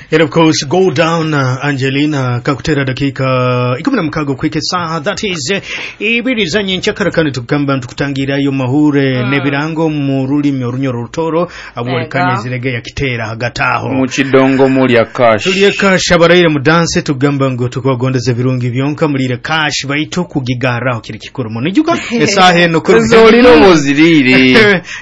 And of course, go down, Angelina, kakutera dakika, ikumina mkago kweke saa, that is, ibirizanye nchakarakani tukamba tukutangira yo mahure, nebirango, muruli, miorunyo rutoro, abuwalikanya zilege ya kitera, hagataho. Muchidongo muli ya kash. Tuli ya kash, abaraire mudanse, tukamba ngo tukwa gonda za virungi vyonka, muli ya kash, baito kugigara, okiri kikuru monijuka, esahe no kuru. Zolino moziriri.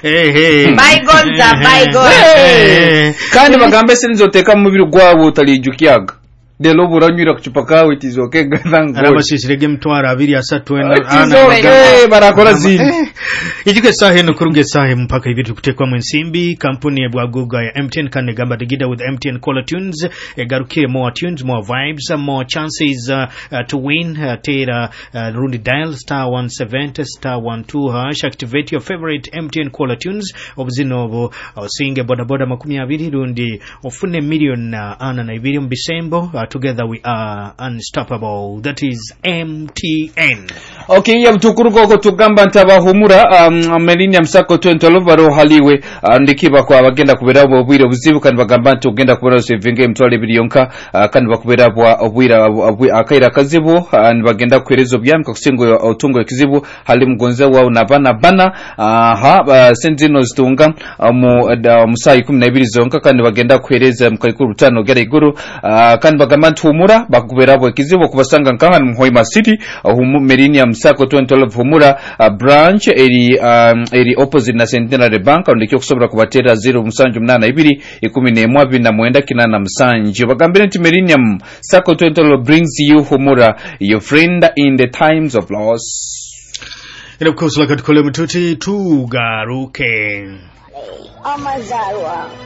Bygones, bygones. Kandi bagambe sinzoteka mubiru gwabo utalijukiyaga. De lobo ranyura kuchupaka we tizoke gadango. Araba sisirege mtwara abiri asatu barakora zindi. Ijuke sahe no kurunge sahe mpaka hivi tukutekwa mwensimbi kampuni ya bwaguga ya MTN kane gamba digida with MTN Caller Tunes garukire more tunes, more vibes, more chances to win. Tera rundi dial star 170 star 12 hash, activate your favorite MTN Caller Tunes obzinovo singe boda boda makumi abiri rundi ofune million ana na ibiri mbisembo. Together we are unstoppable. That is MTN. Okay, ya mtukuru koko tugamba ntabahumura Melania Msako 2012 baro haliwe ndikiba kwa bagenda kuberabo obwire buzibu kandi bagamba ntugenda kubera sevinge mtwale biliyonka kandi bakuberabo obwira akaira kazibu bagenda kwerezo byamka kusingo otungo ekizibu hali mugonza wao nabana bana senzino zitunga musayi 12 zonka kandi bagenda kwereza mukayikuru rutano gere iguru kandi bagamba ntumura bakuberabo ekizibu kubasanga nkanga muhoima city Melania Msako 2012 humura branch eri opposite na Centenary Bank ndikyo kusobora kubatera 0 11 na mwenda kinana msanje bagambira nti Melania Msako 2012 brings you humura, your friend in the times of loss. And of course like atukole mtuti tugaruke Amazarwa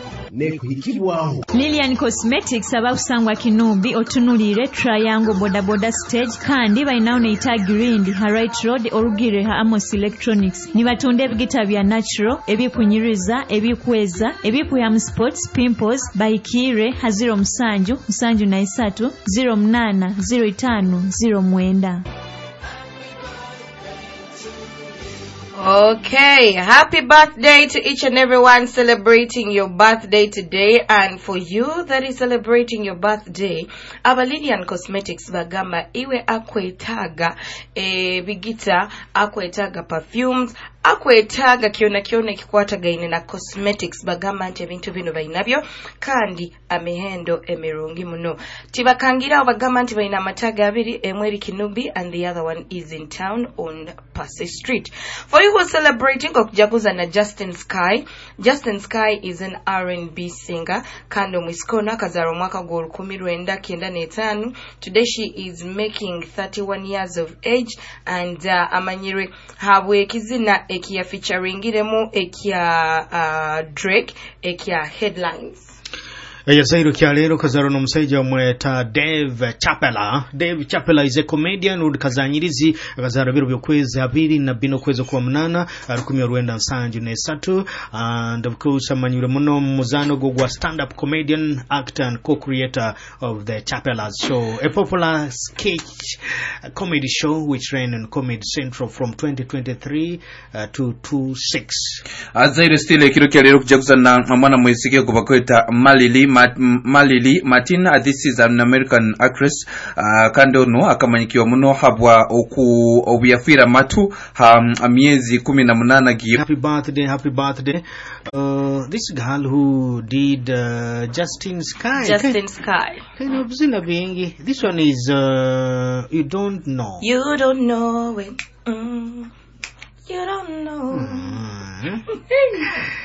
Lilian Cosmetics abakusangwa Kinumbi otunulire Triangle boda boda stage kandi bayinawo ne itagirindi ha right road orugire ha Amos Electronics nibatunde ebigita bya natural ebikunyiriza ebikweza ebikuya sports pimples baikire ha 0 musanju 3 08 05 09. Okay, happy birthday to each and everyone celebrating your birthday today, and for you that is celebrating your birthday, Lilian Cosmetics bagamba iwe akwetaga bigita akwetaga perfumes akwetaga kiona kikwataga ine na cosmetics bagamba nti ebintu bino bayinabyo kandi amehendo emirungi muno tibakangira bagamba nti bayina amataga abiri emweri Kinumbi and the other one is in town on Passy Street. For you who are celebrating okujaguza na Justin Sky is an R&B singer kandi omwisikona kazaro mwaka gwa 1995. Today she is making 31 years of age and amanyire habwe kizina ekia featuringiremu ekia Drake ekia Headlines. Yazairo kyalero kazaro no musaija mweta Dave Chappella is a comedian ud kazanyirizi kazaro biro byokwezi abiri na bino kwezo kwa munana 1973 and of course amanyure muno muzano gwa stand up comedian, actor and co-creator of the Chappella show, a popular sketch comedy show which ran on Comedy Central from 2023 to 26. Azairo stile kiro kyalero kujaguza na mwana mwisike kubakweta Malili Martina. This is an American actress kando no akamanyikiwa muno habwa obuyafira matu miezi 18 gi. Happy birthday this girl who did Justin Sky kind of zina bingi. This one is you don't know it. You don't know.